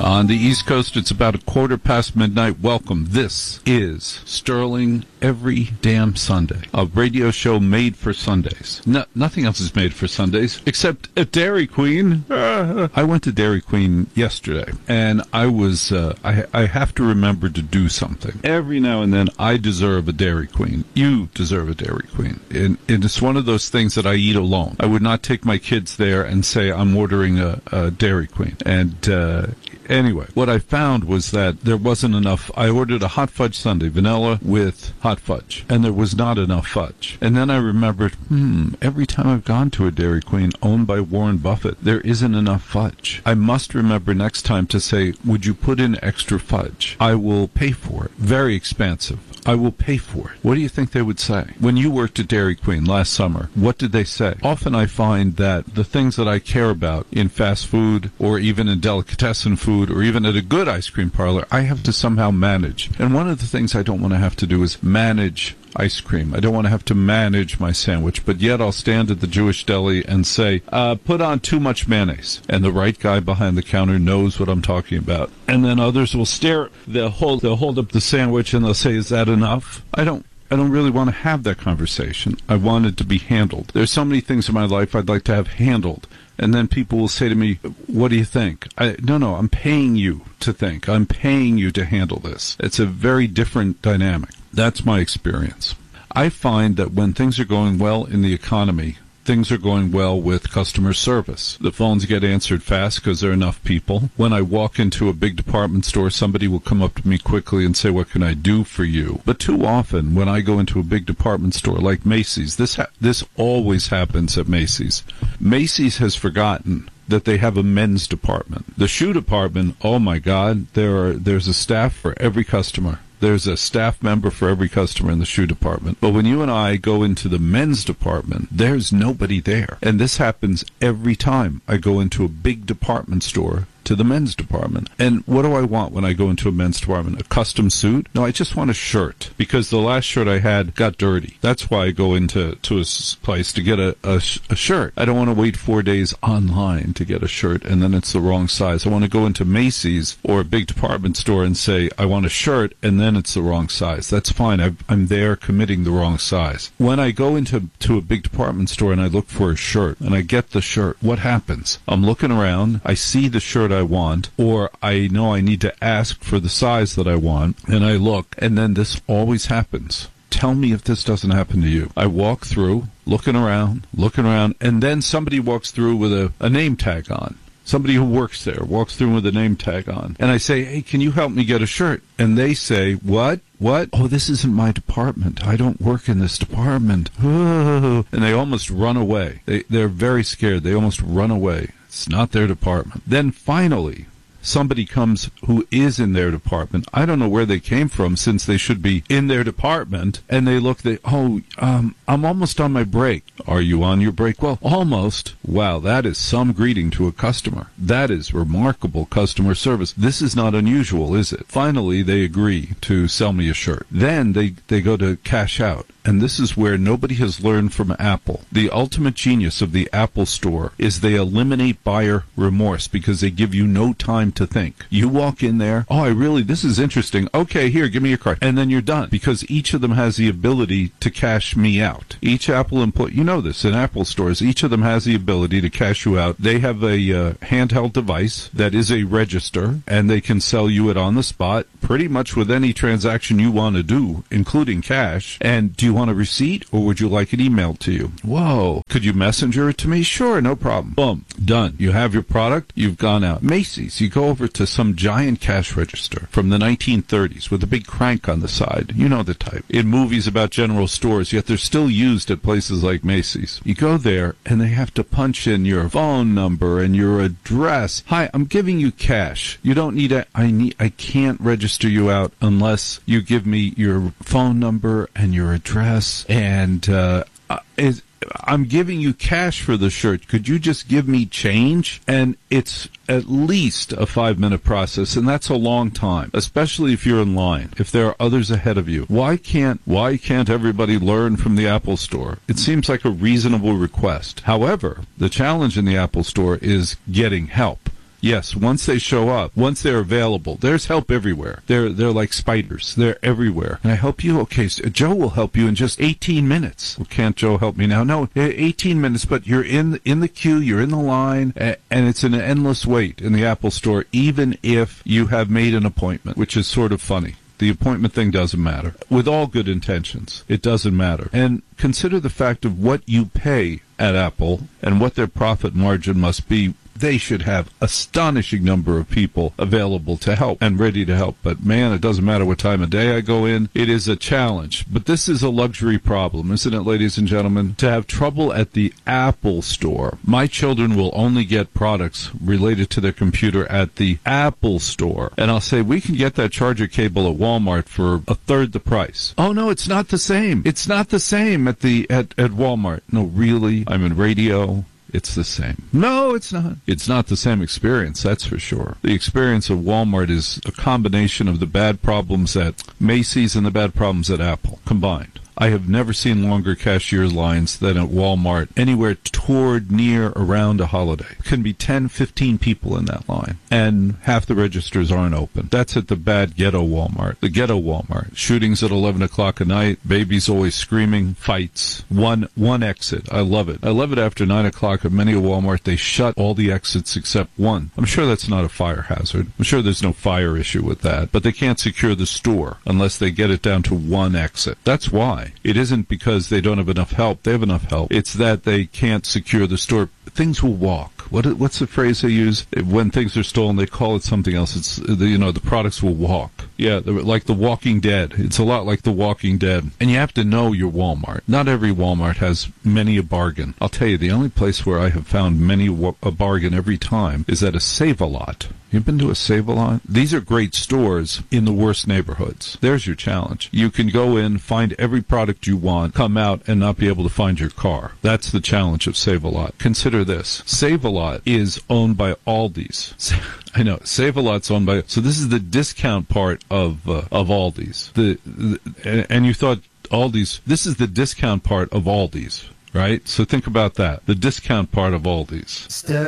On the East Coast, it's about midnight. Welcome. This is Sterling Every Damn Sunday, a radio show made for Sundays. Nothing else is made for Sundays except a Dairy Queen. I went to Dairy Queen yesterday, and I was, I have to remember to do something. Every now and then, I deserve a Dairy Queen. You deserve a Dairy Queen. And it's one of those things that I eat alone. I would not take my kids there and say, I'm ordering a Dairy Queen. And, anyway, what I found was that there wasn't enough. I ordered a hot fudge sundae, vanilla with hot fudge, and there was not enough fudge. And then I remembered, every time I've gone to a Dairy Queen owned by Warren Buffett, there isn't enough fudge. I must remember next time to say, would you put in extra fudge? I will pay for it. Very expensive. I will pay for it. What do you think they would say? When you worked at Dairy Queen last summer, what did they say? Often I find that the things that I care about in fast food or even in delicatessen food or even at a good ice cream parlor, I have to somehow manage. And one of the things I don't want to have to do is manage ice cream. I don't want to have to manage my sandwich, but yet I'll stand at the Jewish deli and say, put on too much mayonnaise. And the right guy behind the counter knows what I'm talking about. And then others will stare, they'll hold up the sandwich and they'll say, is that enough? I don't really want to have that conversation. I want it to be handled. There's so many things in my life I'd like to have handled. And then people will say to me, what do you think? No, I'm paying you to think. I'm paying you to handle this. It's a very different dynamic. That's my experience. I find that when things are going well in the economy, things are going well with customer service. The phones get answered fast because there are enough people. When I walk into a big department store, somebody will come up to me quickly and say, what can I do for you? But too often, when I go into a big department store like Macy's, this always happens at Macy's. Macy's has forgotten that they have a men's department. The shoe department, oh my God, there's a staff for every customer. There's a staff member for every customer in the shoe department. But when you and I go into the men's department, there's nobody there. And this happens every time I go into a big department store to the men's department. And what do I want when I go into a men's department? A custom suit? No, I just want a shirt, because the last shirt I had got dirty. That's why I go into a place to get a shirt. I don't want to wait 4 days online to get a shirt and then it's the wrong size. I want to go into Macy's or a big department store and say, I want a shirt, and then it's the wrong size. That's fine. I'm there committing the wrong size. When I go into a big department store and I look for a shirt and I get the shirt, what happens? I'm looking around, I see the shirt I want, or I know I need to ask for the size that I want, and I look, and then this always happens. Tell me if this doesn't happen to you. I walk through, looking around, and then somebody walks through with a name tag on. Somebody who works there walks through with a name tag on. And I say, hey, can you help me get a shirt? And they say, what? What? Oh, this isn't my department. I don't work in this department. And they almost run away. They're very scared. They almost run away. It's not their department. Then finally, somebody comes who is in their department. I don't know where they came from, since they should be in their department. And they look, I'm almost on my break. Are you on your break? Well, almost. Wow, that is some greeting to a customer. That is remarkable customer service. This is not unusual, is it? Finally, they agree to sell me a shirt. Then they go to cash out. And this is where nobody has learned from Apple. The ultimate genius of the Apple Store is they eliminate buyer remorse, because they give you no time to think. You walk in there, this is interesting. Okay, here, give me your card. And then you're done, because each of them has the ability to cash me out. Each Apple employee, you know this, in Apple stores, each of them has the ability to cash you out. They have a handheld device that is a register, and they can sell you it on the spot, pretty much with any transaction you want to do, including cash. And do you want a receipt, or would you like it emailed to you? Whoa. Could you messenger it to me? Sure, no problem. Boom. Done. You have your product. You've gone out. Macy's, you go over to some giant cash register from the 1930s with a big crank on the side. You know the type. In movies about general stores, yet they're still used at places like Macy's. You go there, and they have to punch in your phone number and your address. Hi, I'm giving you cash. You don't need I can't register you out unless you give me your phone number and your address. And I'm giving you cash for the shirt. Could you just give me change? And it's at least a 5-minute process, and that's a long time, especially if you're in line, if there are others ahead of you. Why can't everybody learn from the Apple Store? It seems like a reasonable request. However, the challenge in the Apple Store is getting help. Yes, once they show up, once they're available, there's help everywhere. They're like spiders. They're everywhere. Can I help you? Okay, so Joe will help you in just 18 minutes. Well, can't Joe help me now? No, 18 minutes, but you're in the queue, you're in the line, and it's an endless wait in the Apple Store, even if you have made an appointment, which is sort of funny. The appointment thing doesn't matter. With all good intentions, it doesn't matter. And consider the fact of what you pay at Apple and what their profit margin must be. They should have astonishing number of people available to help and ready to help. But man, it doesn't matter what time of day I go in. It is a challenge. But this is a luxury problem, isn't it, ladies and gentlemen? To have trouble at the Apple Store. My children will only get products related to their computer at the Apple Store. And I'll say, we can get that charger cable at Walmart for a third the price. Oh, no, it's not the same. It's not the same at Walmart. No, really? I'm in radio. It's the same. No, it's not. It's not the same experience, that's for sure. The experience of Walmart is a combination of the bad problems at Macy's and the bad problems at Apple combined. I have never seen longer cashier lines than at Walmart anywhere toward, near, around a holiday. It can be 10, 15 people in that line, and half the registers aren't open. That's at the bad ghetto Walmart. The ghetto Walmart. Shootings at 11 o'clock at night, babies always screaming, fights. One exit. I love it. I love it after 9 o'clock at many a Walmart. They shut all the exits except one. I'm sure that's not a fire hazard. I'm sure there's no fire issue with that, but they can't secure the store unless they get it down to one exit. That's why. It isn't because they don't have enough help. They have enough help. It's that they can't secure the store. Things will walk. What's the phrase they use? When things are stolen, they call it something else. It's, the products will walk. Yeah, like The Walking Dead. It's a lot like The Walking Dead. And you have to know your Walmart. Not every Walmart has many a bargain. I'll tell you, the only place where I have found many a bargain every time is at a Save-A-Lot. You've been to a Save-A-Lot? These are great stores in the worst neighborhoods. There's your challenge. You can go in, find every product you want, come out, and not be able to find your car. That's the challenge of Save-A-Lot. Consider this. Save-A-Lot is owned by Aldi's. I know. Save-A-Lot's owned by... So this is the discount part of Aldi's. And you thought Aldi's... This is the discount part of Aldi's, right? So think about that. The discount part of Aldi's.